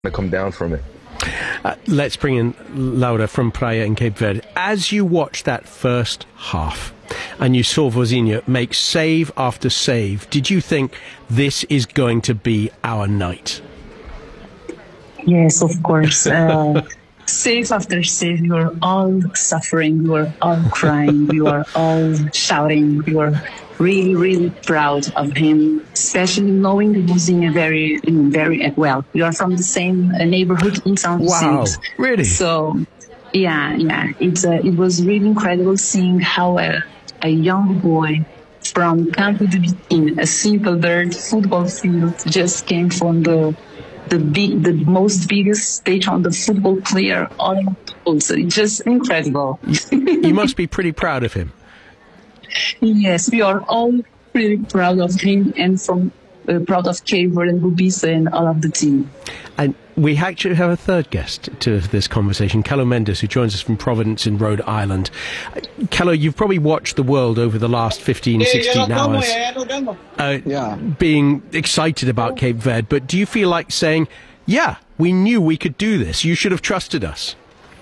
to come down from it. Let's bring in Laura from Praia in Cape Verde. As you watched that first half and you saw Vozinha make save after save, did you think this is going to be our night? Yes, of course. Save after save, we were all suffering, we were all crying, we were all shouting, we were really, really proud of him, especially knowing Vozinha very well. We are from the same neighborhood in São Vicente. Wow, really? So, yeah. It was really incredible seeing how a young boy from Campo de Bitim, a simple dirt football field, just came from the most biggest stage on the football player on also. It's just incredible. You must be pretty proud of him. Yes, we are all pretty proud of him and proud of Caver and Bubisa and all of the team. And we actually have a third guest to this conversation, Calo Mendes, who joins us from Providence in Rhode Island. Calo, you've probably watched the world over the last 15, 16 hours being excited about Cape Verde, but do you feel like saying, yeah, we knew we could do this, you should have trusted us?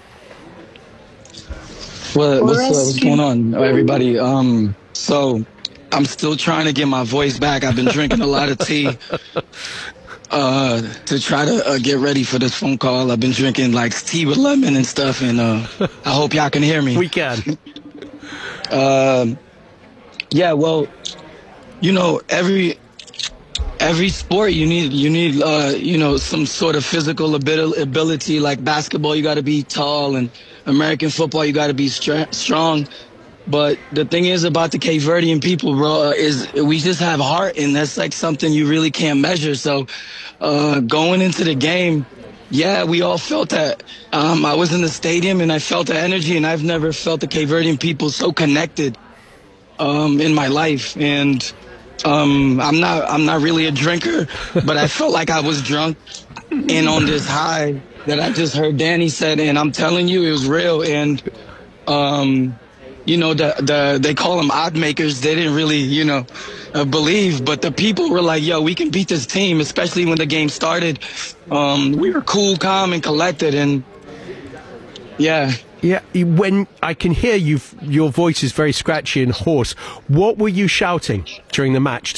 Well, what's going on, everybody? So I'm still trying to get my voice back. I've been drinking a lot of tea to try to get ready for this phone call. I've been drinking like tea with lemon and stuff, and I hope y'all can hear me. We can. Yeah, well, you know, every sport you need some sort of physical ability. Like basketball, you got to be tall, and American football, you got to be strong. But the thing is about the Cape Verdean people, bro, is we just have heart, and that's like something you really can't measure. So going into the game, yeah, we all felt that. I was in the stadium, and I felt the energy, and I've never felt the Cape Verdean people so connected in my life. And I'm not really a drinker, but I felt like I was drunk and on this high that I just heard Danny said, and I'm telling you, it was real. And you know, they call them odd makers. They didn't really, believe, but the people were like, yo, we can beat this team, especially when the game started. We were cool, calm, and collected, and yeah. Yeah, when I can hear you, your voice is very scratchy and hoarse. What were you shouting during the match